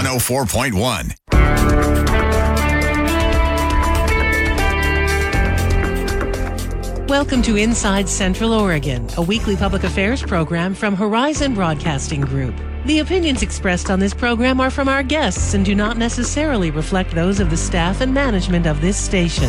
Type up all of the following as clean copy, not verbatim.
104.1. Welcome to Inside Central Oregon, a weekly public affairs program from Horizon Broadcasting Group. The opinions expressed on this program are from our guests and do not necessarily reflect those of the staff and management of this station.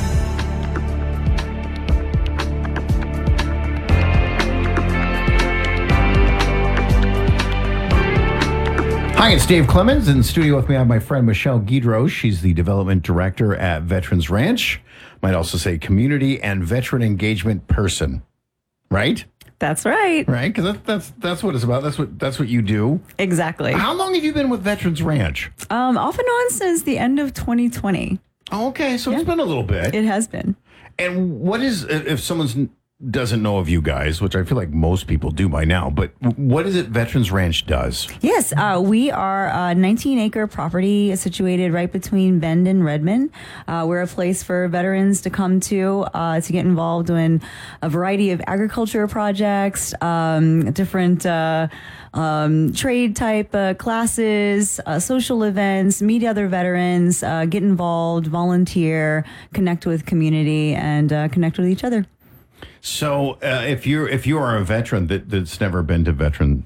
Hi, it's Dave Clemens. In the studio with me, I have my friend Michelle Guidros. She's the development director at Veterans Ranch. Might also say community and veteran engagement person, right? That's right. Right, because that's what it's about. That's what you do. Exactly. How long have you been with Veterans Ranch? Off and on since the end of 2020. Oh, okay, so It's been a little bit. It has been. And what is, if someone doesn't know of you guys, which I feel like most people do by now, but what is it Veterans Ranch does? Yes, we are a 19-acre property situated right between Bend and Redmond. We're a place for veterans to come to get involved in a variety of agriculture projects, different trade type classes, social events, meet other veterans, get involved, volunteer, connect with community, and connect with each other. So, if you are a veteran that's never been to Veterans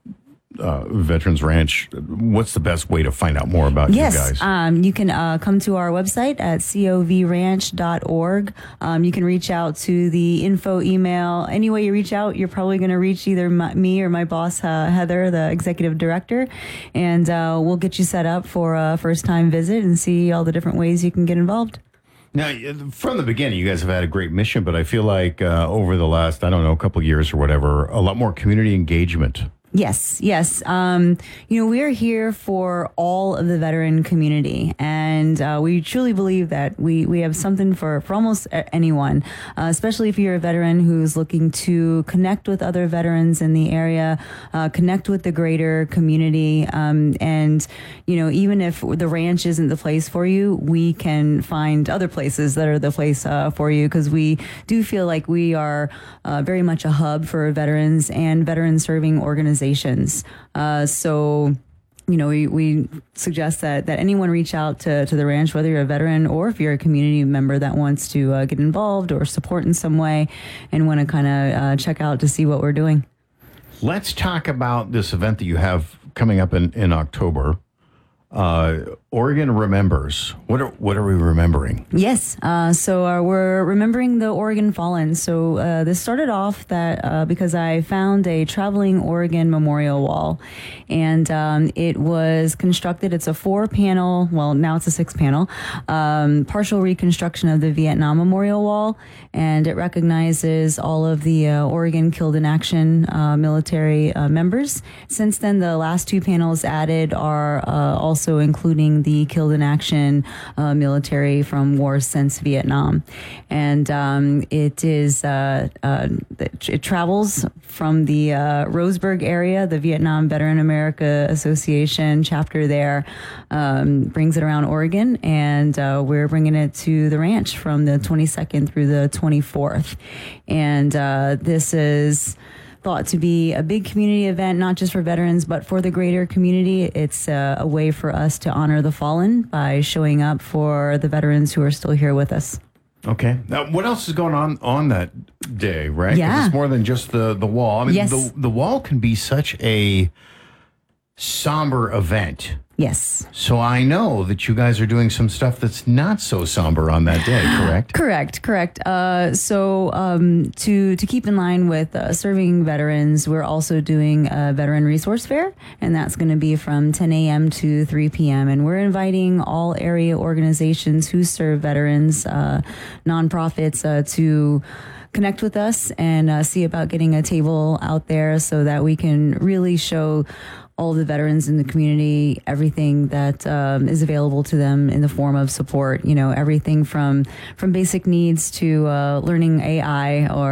Ranch, what's the best way to find out more about you guys? You can come to our website at covranch.org. You can reach out to the info email. Any way you reach out, you're probably going to reach either me or my boss, Heather, the executive director, and we'll get you set up for a first-time visit and see all the different ways you can get involved. Now, from the beginning, you guys have had a great mission, but I feel like over the last, couple of years or whatever, a lot more community engagement. Yes. We are here for all of the veteran community, and we truly believe that we have something for almost anyone, especially if you're a veteran who's looking to connect with other veterans in the area, connect with the greater community, and even if the ranch isn't the place for you, we can find other places that are the place for you, because we do feel like we are very much a hub for veterans and veteran serving organizations. So we suggest that anyone reach out to the ranch, whether you're a veteran or if you're a community member that wants to get involved or support in some way and want to kind of check out to see what we're doing. Let's talk about this event that you have coming up in October. Oregon Remembers. What are we remembering? Yes. So we're remembering the Oregon Fallen. So this started off because I found a traveling Oregon memorial wall, and it was constructed. It's a 4-panel. Well, now it's a 6-panel. Partial reconstruction of the Vietnam Memorial Wall, and it recognizes all of the Oregon Killed in Action military members. Since then, the last 2 panels added are also including the Killed in Action military from wars since Vietnam. And it travels from the Roseburg area, the Vietnam Veteran America Association chapter there, brings it around Oregon, and we're bringing it to the ranch from the 22nd through the 24th. And this is thought to be a big community event, not just for veterans, but for the greater community. It's a way for us to honor the fallen by showing up for the veterans who are still here with us. Okay. Now, what else is going on that day, right? 'Cause Yeah. it's more than just the wall. I mean, Yes. the wall can be such a somber event. Yes. So I know that you guys are doing some stuff that's not so somber on that day, correct? Correct. To keep in line with serving veterans, we're also doing a veteran resource fair, and that's going to be from 10 a.m. to 3 p.m. And we're inviting all area organizations who serve veterans, nonprofits, to connect with us and see about getting a table out there so that we can really show all the veterans in the community everything that is available to them in the form of support. Everything from basic needs to learning AI or